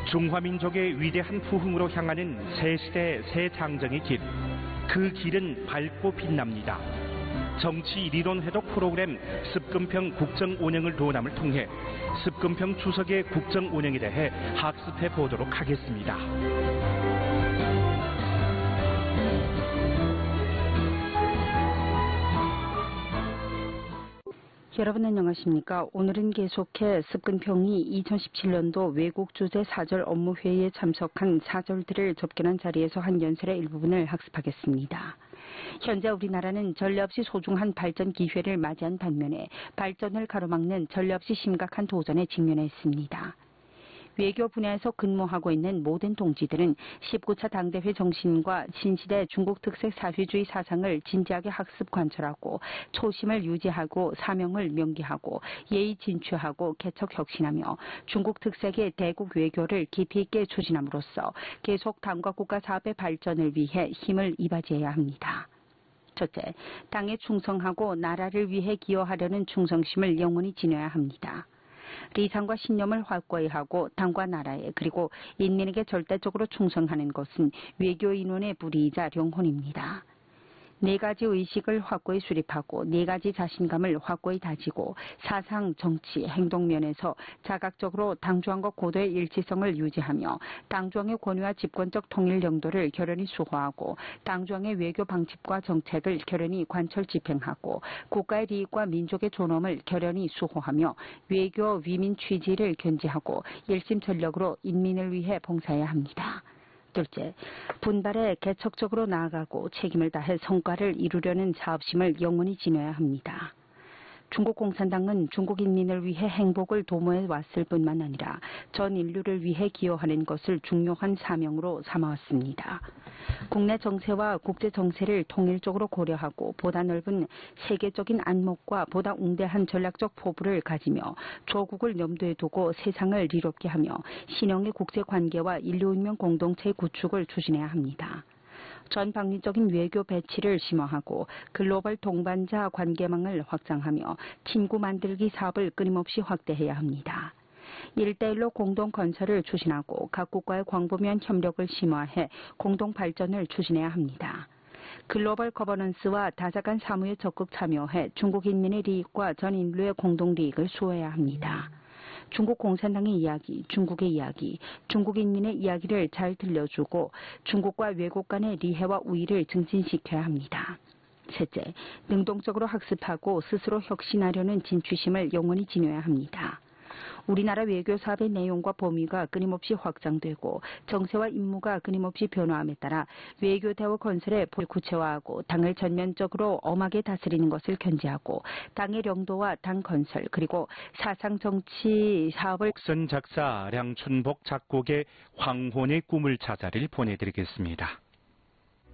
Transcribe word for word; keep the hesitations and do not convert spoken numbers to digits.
중화민족의 위대한 부흥으로 향하는 새 시대 새 장정의 길. 그 길은 밝고 빛납니다. 정치 리론 회독 프로그램 습근평 국정 운영을 도남을 통해 습근평 주석의 국정 운영에 대해 학습해 보도록 하겠습니다. 여러분 안녕하십니까? 오늘은 계속해 습근평이 이천십칠 년도 외국 주재 사절 업무회의에 참석한 사절들을 접견한 자리에서 한 연설의 일부분을 학습하겠습니다. 현재 우리나라는 전례 없이 소중한 발전 기회를 맞이한 반면에 발전을 가로막는 전례 없이 심각한 도전에 직면해 있습니다. 외교 분야에서 근무하고 있는 모든 동지들은 십구 차 당대회 정신과 신시대 중국 특색 사회주의 사상을 진지하게 학습 관철하고 초심을 유지하고 사명을 명기하고 예의 진취하고 개척 혁신하며 중국 특색의 대국 외교를 깊이 있게 추진함으로써 계속 당과 국가 사업의 발전을 위해 힘을 이바지해야 합니다. 첫째, 당에 충성하고 나라를 위해 기여하려는 충성심을 영원히 지녀야 합니다. 리상과 신념을 확고히 하고 당과 나라에 그리고 인민에게 절대적으로 충성하는 것은 외교인원의 불의이자 영혼입니다. 네 가지 의식을 확고히 수립하고 네 가지 자신감을 확고히 다지고 사상, 정치, 행동 면에서 자각적으로 당중앙과 고도의 일치성을 유지하며 당중앙의 권위와 집권적 통일 영도를 결연히 수호하고 당중앙의 외교 방침과 정책을 결연히 관철 집행하고 국가의利益과 민족의 존엄을 결연히 수호하며 외교 위민 취지를 견지하고 일심전력으로 인민을 위해 봉사해야 합니다. 둘째, 분발에 개척적으로 나아가고 책임을 다해 성과를 이루려는 사업심을 영원히 지녀야 합니다. 중국 공산당은 중국 인민을 위해 행복을 도모해 왔을 뿐만 아니라 전 인류를 위해 기여하는 것을 중요한 사명으로 삼아왔습니다. 국내 정세와 국제 정세를 통일적으로 고려하고 보다 넓은 세계적인 안목과 보다 웅대한 전략적 포부를 가지며 조국을 염두에 두고 세상을 리롭게 하며 신형의 국제관계와 인류운명 공동체의 구축을 추진해야 합니다. 전방위적인 외교 배치를 심화하고 글로벌 동반자 관계망을 확장하며 친구 만들기 사업을 끊임없이 확대해야 합니다. 일대일로 공동 건설을 추진하고 각 국가의 광범위한 협력을 심화해 공동 발전을 추진해야 합니다. 글로벌 거버넌스와 다자간 사무에 적극 참여해 중국 인민의利益과 전 인류의 공동利益을 수호해야 합니다. 중국 공산당의 이야기, 중국의 이야기, 중국 인민의 이야기를 잘 들려주고 중국과 외국 간의 리해와 우위를 증진시켜야 합니다. 셋째, 능동적으로 학습하고 스스로 혁신하려는 진취심을 영원히 지녀야 합니다. 우리나라 외교 사업의 내용과 범위가 끊임없이 확장되고 정세와 임무가 끊임없이 변화함에 따라 외교 대화 건설의 볼 구체화하고 당을 전면적으로 엄하게 다스리는 것을 견지하고 당의 영도와 당 건설 그리고 사상 정치 사업을 선 작사 량춘복 작곡의 황혼의 꿈을 찾아를 보내드리겠습니다.